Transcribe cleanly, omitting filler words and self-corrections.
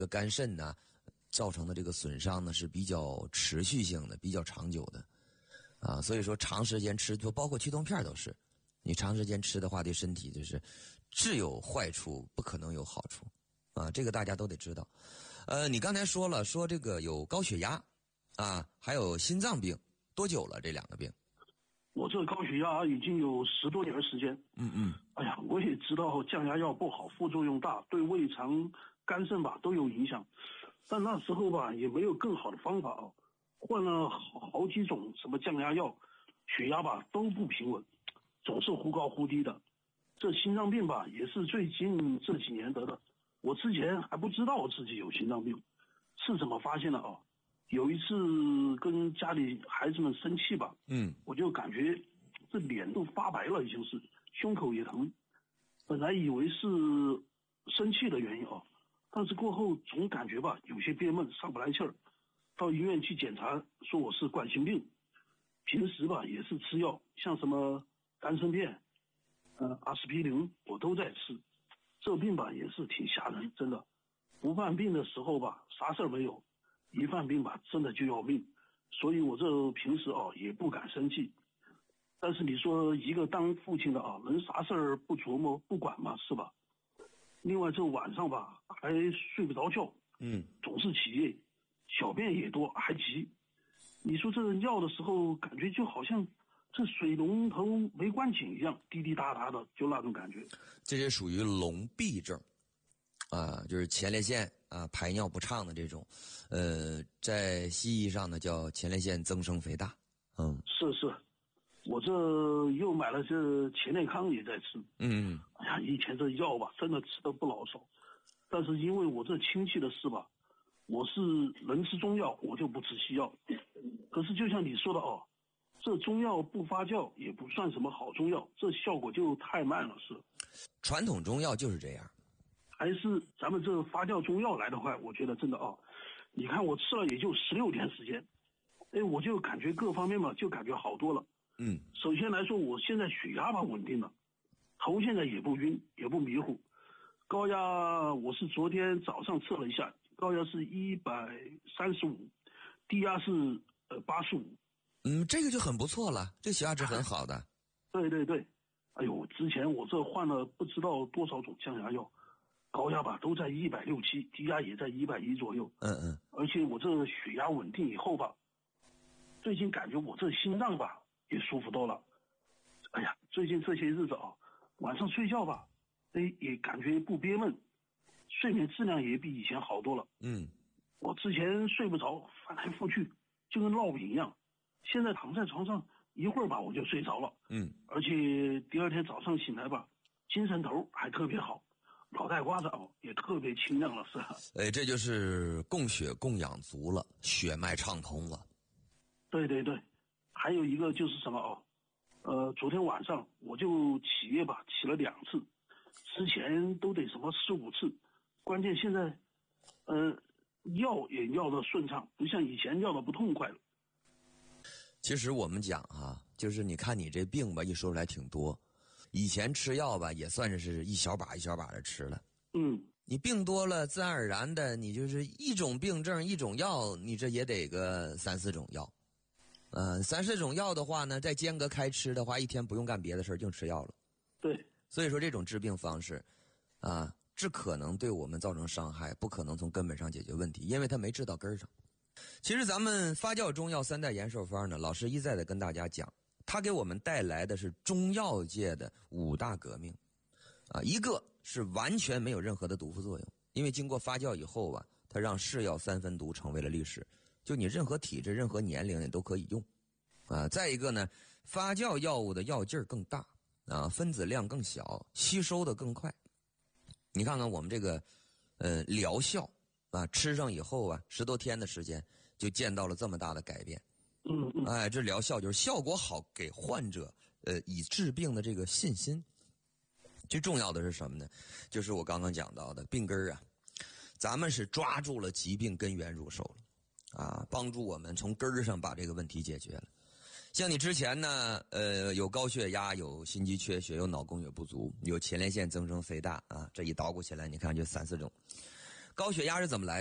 肝肾呢造成的这个损伤呢是比较持续性的，比较长久的啊，所以说长时间吃，就包括驱痛片都是，你长时间吃的话，对身体就是只有坏处，不可能有好处啊，这个大家都得知道。你刚才说了，说这个有高血压啊，还有心脏病，多久了这两个病？ 我这高血压已经有10多年的时间。哎呀，我也知道降压药不好，副作用大，对胃肠、肝肾吧都有影响。但那时候吧也没有更好的方法啊，换了好几种什么降压药，血压吧都不平稳，总是忽高忽低的。这心脏病吧也是最近这几年得的，我之前还不知道自己有心脏病，是怎么发现的啊？有一次跟家里孩子们生气吧，我就感觉这脸都发白了，已经是胸口也疼。本来以为是生气的原因啊，但是过后总感觉吧有些憋闷，上不来气儿。到医院去检查，说我是冠心病。平时吧也是吃药，像什么丹参片、阿司匹林我都在吃。这病吧也是挺吓人，真的。不犯病的时候吧啥事儿没有，一犯病吧真的就要命。所以我这平时也不敢生气。但是你说一个当父亲的能啥事儿不琢磨不管吗？是吧？另外这晚上吧还睡不着觉，总是起夜，小便也多，还急。你说这尿的时候感觉就好像这水龙头没关紧一样，滴滴答答的，就那种感觉。 这些属于笼闭症啊，就是前列腺啊排尿不畅的这种，在西医上呢叫前列腺增生肥大。 是，我这又买了这前列康也在吃。哎呀，以前这药吧真的吃的不老少，但是因为我这亲戚的事吧，我是能吃中药，我就不吃西药。可是就像你说的这中药不发酵也不算什么好中药，这效果就太慢了。是传统中药就是这样， 还是咱们这发酵中药来得快。我觉得真的你看我吃了也就16天时间，我就感觉各方面嘛就感觉好多了。首先来说，我现在血压吧稳定了，头现在也不晕也不迷糊。高压我是昨天早上测了一下，高压是135，低压是85。 这个就很不错了，这血压值很好的。 对，哎呦，之前我这换了不知道多少种降压药，高压吧都在160、低压也在110左右。而且我这血压稳定以后吧，最近感觉我这心脏吧也舒服多了。哎呀，最近这些日子晚上睡觉吧也感觉不憋闷，睡眠质量也比以前好多了。我之前睡不着，翻来覆去就跟烙饼一样，现在躺在床上一会儿吧我就睡着了。而且第二天早上醒来吧，精神头还特别好，脑袋瓜子也特别清亮了。是吧？ 这就是供血供氧足了，血脉畅通了。 对，还有一个就是什么昨天晚上我就起夜吧，起了2次，之前都得什么4、5次，关键现在尿也尿得顺畅，不像以前尿得不痛快了。 其实我们讲就是你看你这病吧，一说出来挺多，以前吃药吧也算是一小把一小把的吃了。你病多了，自然而然的你就是一种病症一种药，你这也得个3、4种药。3、4种药的话呢，再间隔开吃的话，一天不用干别的事净吃药了。 对， 所以说这种治病方式只可能对我们造成伤害，不可能从根本上解决问题，因为它没治到根上。其实咱们发酵中药3代延寿方呢，老师一再的跟大家讲，它给我们带来的是中药界的5大革命一个是完全没有任何的毒副作用，因为经过发酵以后它让是药3分毒成为了历史，就你任何体质任何年龄你都可以用再一个呢，发酵药物的药劲儿更大分子量更小，吸收的更快。你看看我们这个疗效吃上以后10多天的时间就见到了这么大的改变。这疗效就是效果好，给患者以治病的这个信心。最重要的是什么呢？就是我刚刚讲到的病根咱们是抓住了疾病根源入手了帮助我们从根儿上把这个问题解决了。像你之前呢有高血压，有心肌缺血，有脑供血不足，有前列腺增生肥大这一捣鼓起来你看就3、4种。 高血压是怎么来的？